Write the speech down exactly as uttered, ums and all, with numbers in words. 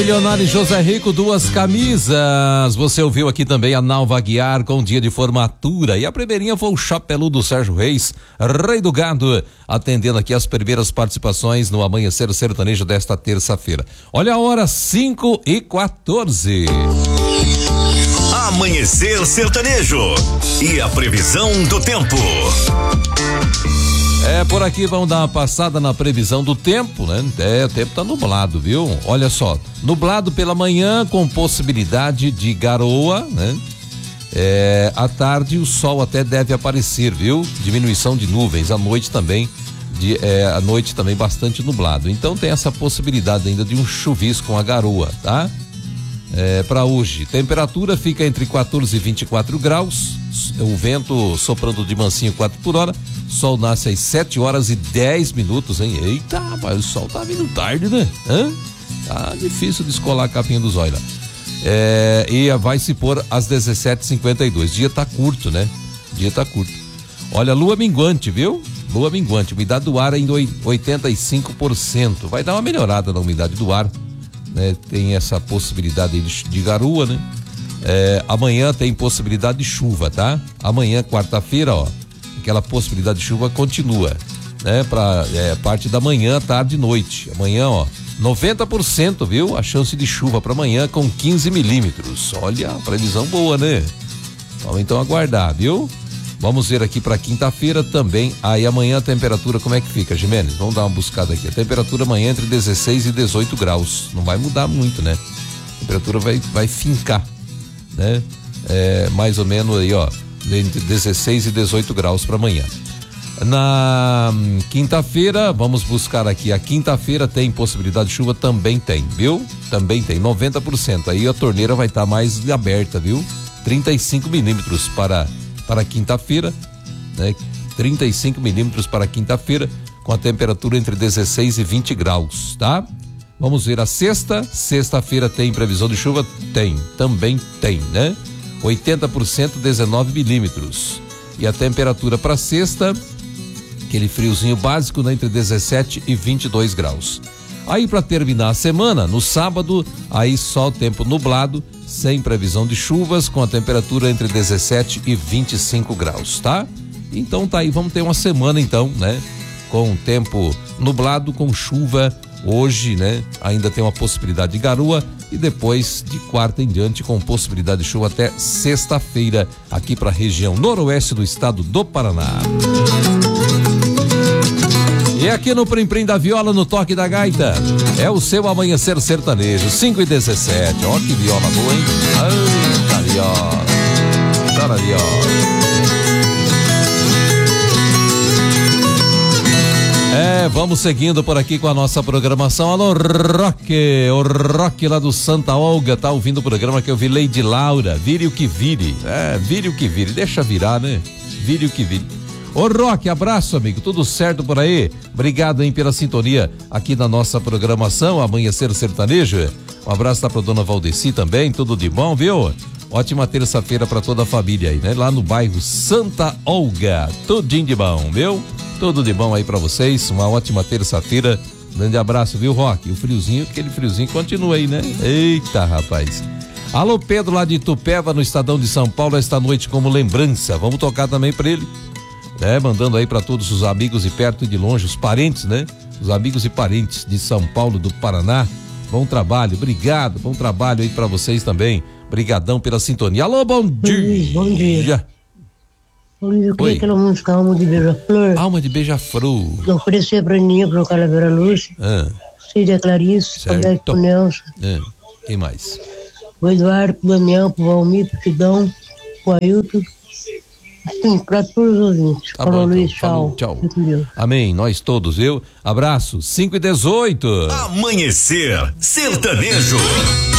Milionário José Rico, duas camisas. Você ouviu aqui também a Nalva Aguiar com dia de formatura. E a primeirinha foi o Chapeludo Sérgio Reis, Rei do Gado, atendendo aqui as primeiras participações no Amanhecer Sertanejo desta terça-feira. Olha a hora, cinco e quatorze. Amanhecer Sertanejo e a previsão do tempo. É, por aqui vamos dar uma passada na previsão do tempo, né? É, o tempo tá nublado, viu? Olha só, nublado pela manhã com possibilidade de garoa, né? É, à tarde o sol até deve aparecer, viu? Diminuição de nuvens, à noite também, de, é, à noite também bastante nublado. Então tem essa possibilidade ainda de um chuvisco com a garoa, tá? É, para hoje, temperatura fica entre quatorze e vinte e quatro graus, o vento soprando de mansinho quatro por hora, sol nasce às sete horas e dez minutos, hein? Eita, rapaz, o sol tá vindo tarde, né? Hã? Tá difícil descolar a capinha dos olhos. É, e vai se pôr às dezessete e cinquenta e dois, dia tá curto, né? Dia tá curto. Olha, lua minguante, viu? Lua minguante, umidade do ar em oitenta e cinco por cento, vai dar uma melhorada na umidade do ar. Né, tem essa possibilidade de, de garoa, né? É, amanhã tem possibilidade de chuva, tá? Amanhã, quarta-feira, ó, aquela possibilidade de chuva continua, né? Pra é, parte da manhã, tarde e noite. Amanhã, ó, noventa por cento, viu? A chance de chuva para amanhã com quinze milímetros. Olha, previsão boa, né? Vamos então aguardar, viu? Vamos ver aqui para quinta-feira também. Aí amanhã a temperatura como é que fica, Jimenez? Vamos dar uma buscada aqui. A temperatura amanhã entre dezesseis e dezoito graus. Não vai mudar muito, né? A temperatura vai, vai fincar, né? É, mais ou menos aí, ó, entre dezesseis e dezoito graus para amanhã. Na hum, quinta-feira, vamos buscar aqui. A quinta-feira tem possibilidade de chuva? Também tem, viu? Também tem, noventa por cento. Aí a torneira vai estar tá mais aberta, viu? trinta e cinco milímetros para para quinta-feira, né? trinta e cinco milímetros para quinta-feira, com a temperatura entre dezesseis e vinte graus, tá? Vamos ver a sexta. Sexta-feira tem previsão de chuva? Tem, também tem, né? oitenta por cento, dezenove milímetros. E a temperatura para sexta, aquele friozinho básico, né? Entre dezessete e vinte e dois graus. Aí para terminar a semana, no sábado, aí só tempo nublado, sem previsão de chuvas, com a temperatura entre dezessete e vinte e cinco graus, tá? Então tá aí, vamos ter uma semana então, né? Com tempo nublado, com chuva hoje, né? Ainda tem uma possibilidade de garoa e depois de quarta em diante com possibilidade de chuva até sexta-feira aqui para a região noroeste do estado do Paraná. E aqui no Prim Prim da Viola, no toque da gaita, é o seu Amanhecer Sertanejo, cinco e dezessete. Ó que viola boa, hein? Ai, viola, cara viola. É, vamos seguindo por aqui com a nossa programação. Alô, Rock, o Rock lá do Santa Olga, tá ouvindo o programa que eu vi, Lady Laura, vire o que vire, é, vire o que vire, deixa virar, né? Vire o que vire. Ô Rock, abraço, amigo, tudo certo por aí? Obrigado, hein, pela sintonia aqui na nossa programação Amanhecer Sertanejo. Um abraço lá pra dona Valdeci também, tudo de bom, viu? Ótima terça-feira pra toda a família aí, né? Lá no bairro Santa Olga, tudinho de bom, viu? Tudo de bom aí pra vocês, uma ótima terça-feira. Grande abraço, viu, Rock? O friozinho, aquele friozinho continua aí, né? Eita, rapaz. Alô, Pedro lá de Itupeva, no Estadão de São Paulo, esta noite como lembrança. Vamos tocar também pra ele. É, mandando aí para todos os amigos de perto e de longe, os parentes, né? Os amigos e parentes de São Paulo, do Paraná. Bom trabalho, obrigado, bom trabalho aí para vocês também. Brigadão pela sintonia. Alô, bom dia. Bom dia. Bom dia, eu queria aquela música Alma de Beija-Flor. Alma de Beija-Flor. Eu oferecia pra Aninha, pro Calavera Lúcia. Ah. Cília Clarice, Roberto pro Nelson. Ah. Quem mais? O Eduardo, pro Daniel, pro Valmir, pro Tidão, pro Ailton. Sim, para todos os ouvintes. Tá Falou, bom, Luiz, então. tchau. Falou, tchau. Amém, nós todos, viu? Abraço, cinco e dezoito. Amanhecer Sertanejo.